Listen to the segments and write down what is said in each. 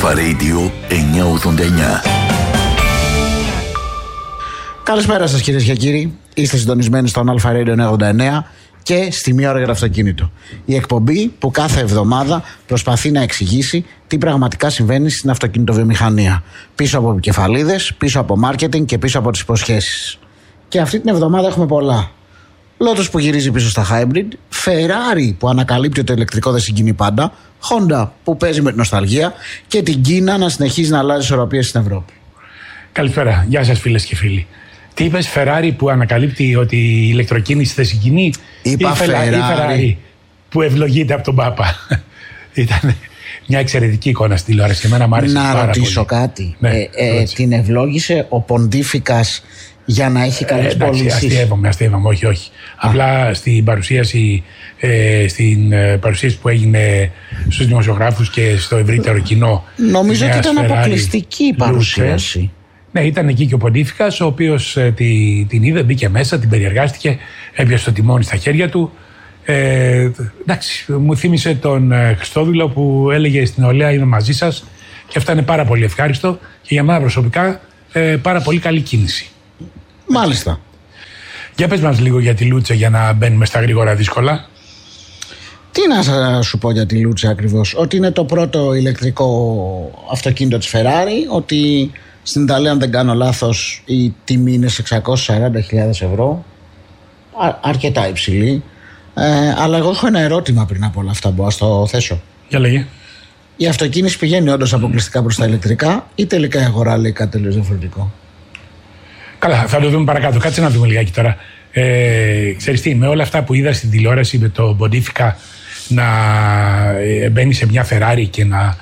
Αλφα Radio 989. Καλησπέρα σας κυρίες και κύριοι. Είστε συντονισμένοι στον Αλφα Radio 989 και στη Μία Ώρα για το Αυτοκίνητο. Η εκπομπή που κάθε εβδομάδα προσπαθεί να εξηγήσει τι πραγματικά συμβαίνει στην αυτοκινητοβιομηχανία. Πίσω από επικεφαλίδες, πίσω από μάρκετινγκ και πίσω από τις υποσχέσεις. Και αυτή την εβδομάδα έχουμε πολλά. Lotus που γυρίζει πίσω στα hybrid, Ferrari που ανακαλύπτει ότι το ηλεκτρικό δεν συγκινεί πάντα, Honda που παίζει με την νοσταλγία και την Κίνα να συνεχίζει να αλλάζει ισορροπίες στην Ευρώπη. Καλησπέρα, γεια σας φίλες και φίλοι. Τι είπες, Ferrari που ανακαλύπτει ότι η ηλεκτροκίνηση δεν συγκινεί? Είπα Ferrari που ευλογείται από τον Πάπα. Ήταν μια εξαιρετική εικόνα στη τηλεόραση και εμένα μου άρεσε πάρα πολύ. Να ρωτήσω κάτι. Ναι, την ευλόγησε ο Ποντίφικας για να έχει καλές πωλήσεις? Αστείευαμε, όχι. Απλά στην παρουσίαση, που έγινε στους δημοσιογράφους και στο ευρύτερο κοινό. Νομίζω ότι ήταν αποκλειστική η παρουσίαση. Ναι, ήταν εκεί και ο Ποντίφικας, ο οποίος την είδε, μπήκε μέσα, την περιεργάστηκε, έπιασε το τιμόνι στα χέρια του. Εντάξει, μου θύμισε τον Χριστόδουλο που έλεγε στην Ολέα είμαι μαζί σας, και αυτό είναι πάρα πολύ ευχάριστο και για μένα προσωπικά πάρα πολύ καλή κίνηση. Μάλιστα. Για πες μας λίγο για τη Λούτσα για να μπαίνουμε στα γρήγορα δύσκολα. Τι να σου πω για τη Λούτσα ακριβώς? Ότι είναι το πρώτο ηλεκτρικό αυτοκίνητο της Ferrari, ότι στην Ιταλία, αν δεν κάνω λάθος, η τιμή είναι σε 640.000 ευρώ. Αρκετά υψηλή. Αλλά εγώ έχω ένα ερώτημα πριν από όλα αυτά, μπορώ να το θέσω? Για λέγε. Η αυτοκίνηση πηγαίνει όντως αποκλειστικά προς τα ηλεκτρικά ή τελικά η αγορά λέει κάτι τελείως διαφορετικό? Καλά, θα το δούμε παρακάτω. Κάτσε να δούμε λιγάκι τώρα. Ξέρεις τι, με όλα αυτά που είδα στην τηλεόραση με το Ποντίφικα να μπαίνει σε μια Ferrari και να.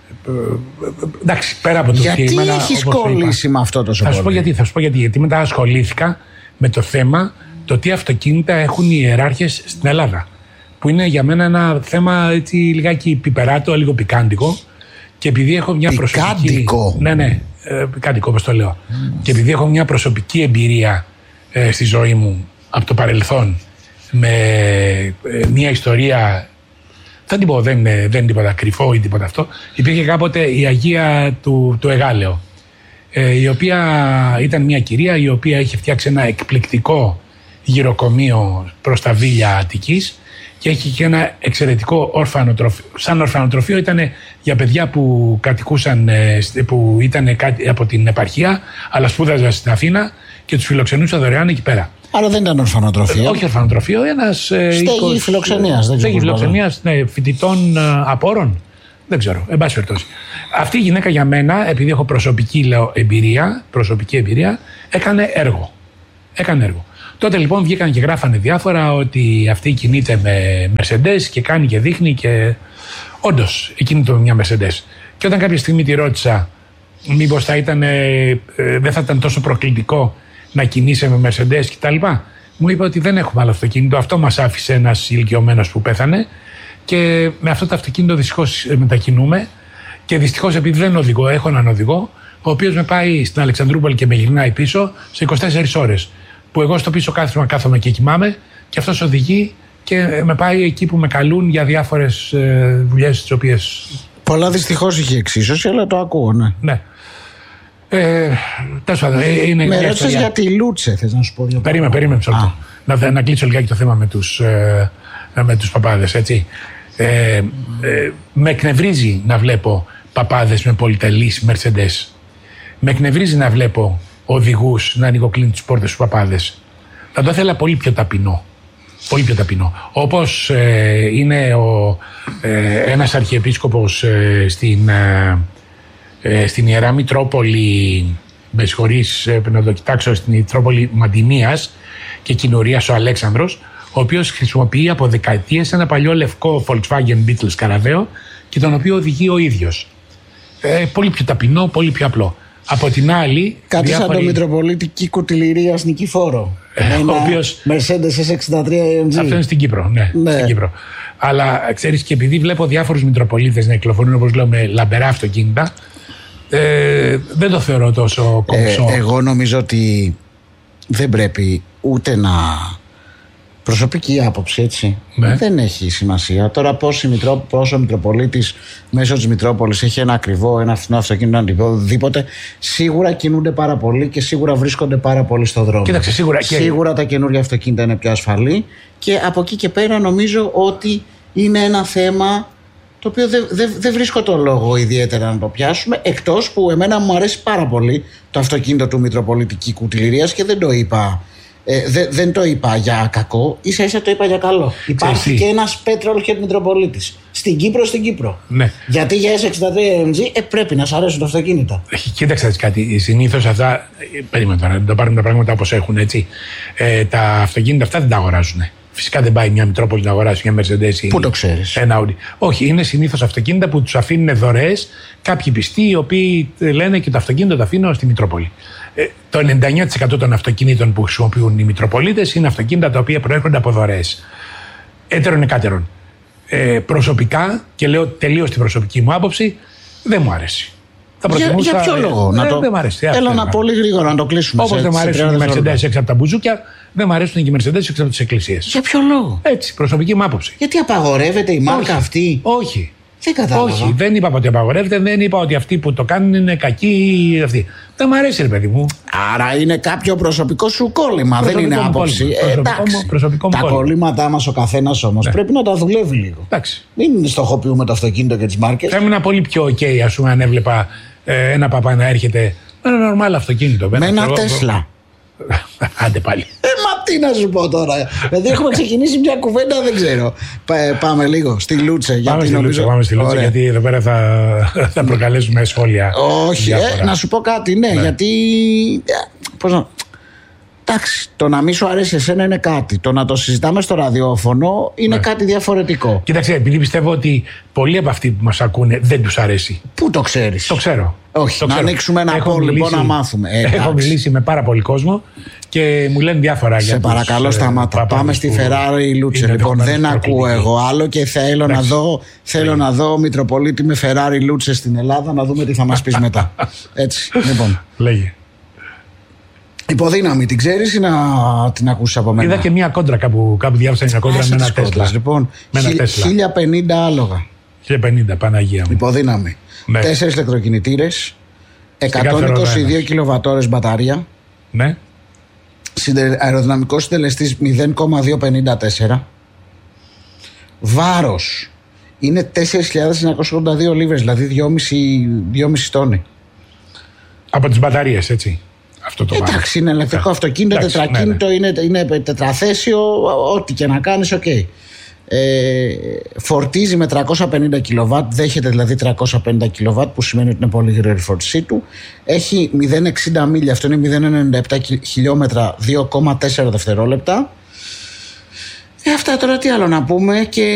Εντάξει, πέρα από το γιατί έχεις κολλήσει με αυτό τόσο πολύ? Θα σου πω γιατί. Γιατί μετά ασχολήθηκα με το θέμα το τι αυτοκίνητα έχουν οι ιεράρχες στην Ελλάδα. Που είναι για μένα ένα θέμα έτσι λιγάκι πιπεράτο, λίγο πικάντικο. Και επειδή έχω μια προσωπική. Ναι, πικάντικο όπως το λέω. Και επειδή έχω μια προσωπική εμπειρία στη ζωή μου από το παρελθόν με μια ιστορία. Δεν την πω, δεν είναι τίποτα κρυφό ή τίποτα αυτό. Υπήρχε κάποτε η Αγία του Εγάλεο, η οποία ήταν μια κυρία η οποία είχε φτιάξει ένα εκπληκτικό γυροκομείο προς τα Βίλια Αττικής και έχει και ένα εξαιρετικό ορφανοτροφείο. Σαν ορφανοτροφείο ήταν για παιδιά που κατοικούσαν, που ήταν από την επαρχία, αλλά σπούδαζαν στην Αθήνα και τους φιλοξενούσε δωρεάν εκεί πέρα. Αλλά δεν ήταν ορφανοτροφείο. Όχι ορφανοτροφείο, ένας. Στέγη φιλοξενίας. Στέγη φιλοξενίας, ναι, φοιτητών απόρων. Δεν ξέρω, εν πάση περιπτώσει. Αυτή η γυναίκα για μένα, επειδή έχω προσωπική εμπειρία, έκανε έργο. Τότε λοιπόν βγήκαν και γράφανε διάφορα ότι αυτή κινείται με Mercedes και κάνει και δείχνει και. Όντως, κινείται με μια Mercedes. Και όταν κάποια στιγμή τη ρώτησα, μήπως δεν θα ήταν τόσο προκλητικό να κινείσαι με Mercedes κτλ. Μου είπε ότι δεν έχουμε άλλο αυτοκίνητο. Αυτό μας άφησε ένας ηλικιωμένος που πέθανε και με αυτό το αυτοκίνητο δυστυχώς μετακινούμε. Και δυστυχώς επειδή δεν οδηγώ, έχω έναν οδηγό, ο οποίος με πάει στην Αλεξανδρούπολη και με γυρνάει πίσω σε 24 ώρες. Που εγώ στο πίσω κάθισμα κάθομαι και κοιμάμαι και αυτός οδηγεί και με πάει εκεί που με καλούν για διάφορες δουλειές τις οποίες. Πολλά δυστυχώς είχε εξίσωση, αλλά το ακούω, ναι. Ναι. Τέλος πάντων, με ρώτησες για τη Λούτσε, θες να σου πω? Περίμενε να κλείσω λιγάκι το θέμα με τους παπάδες, έτσι. Με εκνευρίζει να βλέπω παπάδες με πολυτελείς Mercedes. Με εκνευρίζει να βλέπω οδηγούς να ανοιγοκλίνουν τις πόρτες στους παπάδες. Θα το ήθελα πολύ πιο ταπεινό. Πολύ πιο ταπεινό. Όπως είναι ένας αρχιεπίσκοπος στην Ιερά Μητρόπολη, με συγχωρείς να το κοιτάξω, στην Μητρόπολη Μαντινίας και Κοινορίας ο Αλέξανδρος, ο οποίος χρησιμοποιεί από δεκαετίες ένα παλιό λευκό Volkswagen Beetle Scarabeo και τον οποίο οδηγεί ο ίδιος. Πολύ πιο ταπεινό, πολύ πιο απλό. Από την άλλη. Κάτι σαν το Μητροπολίτη Κίκου Τηληρίας Νικηφόρο. Ο οποίος. Mercedes S63 AMG. Αυτό είναι στην Κύπρο. Ναι. Στην Κύπρο. Αλλά ξέρεις, και επειδή βλέπω διάφορους Μητροπολίτες να κυκλοφορούν, όπως λέω, με λαμπερά αυτοκίνητα, δεν το θεωρώ τόσο κομψό. Εγώ νομίζω ότι δεν πρέπει ούτε να Προσωπική άποψη, έτσι. Ναι. Δεν έχει σημασία. Τώρα, πόσο ο Μητροπολίτης μέσω της Μητρόπολης έχει ένα ακριβό, ένα φθηνό αυτοκίνητο, οτιδήποτε, σίγουρα κινούνται πάρα πολύ και σίγουρα βρίσκονται πάρα πολύ στο δρόμο. Κοίταξε, Σίγουρα τα καινούργια αυτοκίνητα είναι πιο ασφαλή και από εκεί και πέρα νομίζω ότι είναι ένα θέμα το οποίο δεν βρίσκω το λόγο ιδιαίτερα να το πιάσουμε, εκτός που εμένα μου αρέσει πάρα πολύ το αυτοκίνητο του Μητροπολιτική Κουτιληρίας και δεν το είπα. Δεν το είπα για κακό, ίσα-ίσα το είπα για καλό. Υπάρχει και ένας petrol head Μητροπολίτης. Στην Κύπρο. Ναι. Γιατί για S63 AMG πρέπει να σ' αρέσουν τα αυτοκίνητα. Κοίταξε κάτι. Συνήθως αυτά. Περίμενα τώρα, να τα πάρουμε τα πράγματα όπως έχουν, έτσι. Τα αυτοκίνητα αυτά δεν τα αγοράζουν. Φυσικά δεν πάει μια Μητρόπολη να αγοράσει μια Mercedes. Πού το ξέρεις? Ένα Audi. Όχι, είναι συνήθως αυτοκίνητα που τους αφήνουν δωρεές κάποιοι πιστοί, οι οποίοι λένε και το αυτοκίνητο το αφήνω στη Μητρόπολη. Το 99% των αυτοκινήτων που χρησιμοποιούν οι Μητροπολίτες είναι αυτοκίνητα τα οποία προέρχονται από δωρεές. Έτερον εκάτερον. Προσωπικά, και λέω τελείως την προσωπική μου άποψη, δεν μου αρέσει. Για ποιο λόγο? Δεν μου αρέσει. Θέλω να πολύ γρήγορα να το κλείσουμε. Όπως δεν μου αρέσουν οι Mercedes έξω από τα μπουζούκια, δεν μου αρέσουν και οι Mercedes έξω από τις εκκλησίες. Για ποιο λόγο? Έτσι, προσωπική μου άποψη. Γιατί απαγορεύεται η μάρκα αυτή? Όχι. Δεν κατάλαβα. Όχι, δεν είπα ότι απαγορεύεται, δεν είπα ότι αυτοί που το κάνουν είναι κακοί. Αυτοί. Δεν μου αρέσει, ρε παιδί μου. Άρα είναι κάποιο προσωπικό σου κόλλημα, δεν είναι άποψη. Προσωπικό μου τα κολλήματά μας ο καθένας όμως πρέπει να τα δουλεύει λίγο. Εντάξει. Μην στοχοποιούμε το αυτοκίνητο και τις μάρκες. Θα ήμουν πολύ πιο OK, ας πούμε, αν έβλεπα ένα παπά να έρχεται με ένα νορμάλ αυτοκίνητο. Με ένα Τέσλα. Άντε πάλι. Μα τι να σου πω τώρα. Δηλαδή έχουμε ξεκινήσει μια κουβέντα, δεν ξέρω. Πάμε λίγο στη Λούτσε. Πάμε στη Λούτσε, γιατί εδώ πέρα θα προκαλέσουμε σχόλια. Όχι, να σου πω κάτι, ναι. Γιατί. Πώς να. Εντάξει, το να μην σου αρέσει εσένα είναι κάτι. Το να το συζητάμε στο ραδιόφωνο είναι κάτι διαφορετικό. Κοίταξε, επειδή πιστεύω ότι πολλοί από αυτοί που μας ακούνε δεν τους αρέσει. Πού το ξέρεις? Το ξέρω. Όχι, να ανοίξουμε ένα call λοιπόν να μάθουμε. Έχω μιλήσει με πάρα πολύ κόσμο και μου λένε διάφορα για σε παρακαλώ, σταμάτα. Πάμε στη Ferrari Λούτσε. Λοιπόν, δεν ακούω εγώ άλλο και θέλω να δω Μητροπολίτη με Ferrari Λούτσε στην Ελλάδα, να δούμε τι θα μας πεις μετά. Έτσι, λοιπόν. Λέγε. Υποδύναμη, την ξέρεις ή να την ακούσεις από μένα? Είδα και μια κόντρα κάπου διάβασα μια κόντρα με ένα Τέσλα. Λοιπόν, 1050 άλογα. 1050, Παναγία μου. Υποδύναμη. 4 ηλεκτροκινητήρες, 122 κιλοβατόρες μπαταρία. Ναι. Αεροδυναμικός συντελεστής 0,254. Βάρος είναι 4.982 λίβρες, δηλαδή 2,5 τόνοι. Από τις μπαταρίες, έτσι. Εντάξει, είναι ηλεκτρικό αυτοκίνητο, τετρακίνητο, είναι τετραθέσιο, ό,τι και να κάνεις, οκ. Φορτίζει με 350 κιλοβάτ, δέχεται δηλαδή 350 κιλοβάτ, που σημαίνει ότι είναι πολύ γρήγορη η φόρτισή του. Έχει 0,60 μίλια, αυτό είναι 0,97 χιλιόμετρα, 2,4 δευτερόλεπτα. Αυτά τώρα τι άλλο να πούμε. Και